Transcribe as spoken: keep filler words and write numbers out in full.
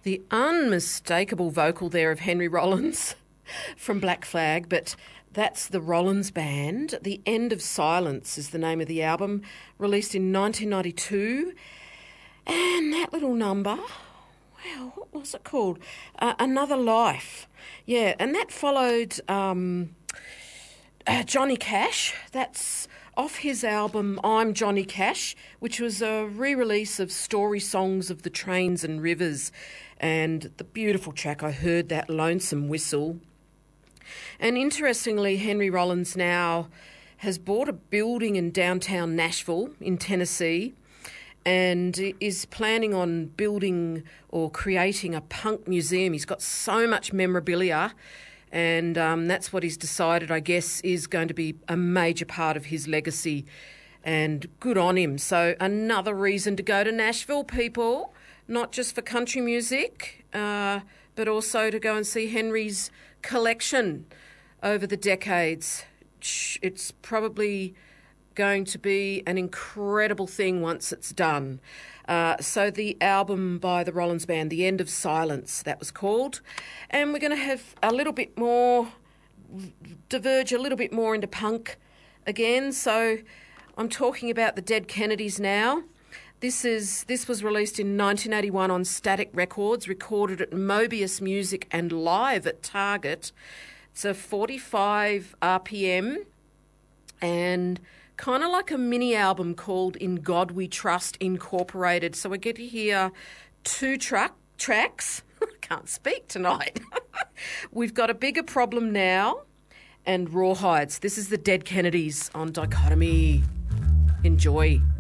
The unmistakable vocal there of Henry Rollins from Black Flag, but that's the Rollins Band. The End of Silence is the name of the album, released in nineteen ninety-two. And that little number, wow, what was it called? Uh, Another Life. Yeah, and that followed um, uh, Johnny Cash. That's off his album I'm Johnny Cash, which was a re-release of Story Songs of the Trains and Rivers. And the beautiful track, I heard that Lonesome Whistle. And interestingly, Henry Rollins now has bought a building in downtown Nashville in Tennessee and is planning on building or creating a punk museum. He's got so much memorabilia, and um, that's what he's decided, I guess, is going to be a major part of his legacy, and good on him. So another reason to go to Nashville, people, not just for country music, uh, but also to go and see Henry's collection over the decades. It's probably going to be an incredible thing once it's done. Uh, so the album by the Rollins Band, The End of Silence, that was called. And we're going to have a little bit more, diverge a little bit more into punk again. So I'm talking about the Dead Kennedys now. This is this was released in nineteen eighty-one on Static Records, recorded at Mobius Music and live at Target. It's a forty-five R P M and kind of like a mini album called In God We Trust Incorporated. So we get to hear two truck tracks. I can't speak tonight. We've got A Bigger Problem Now and Rawhides. This is the Dead Kennedys on Dichotomy. Enjoy.